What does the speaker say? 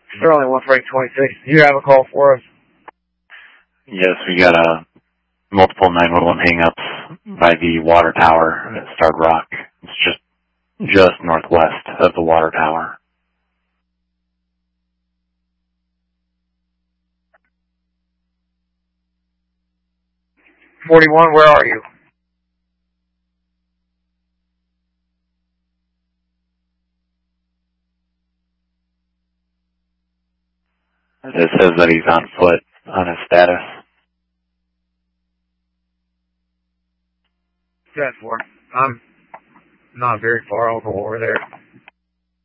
Sterling 14826. Do you have a call for us? Yes, we got multiple 911 hang-ups by the water tower at Starred Rock. It's just northwest of the water tower. .41, where are you? It says that he's on foot on his status. 10-4. I'm not very far over there.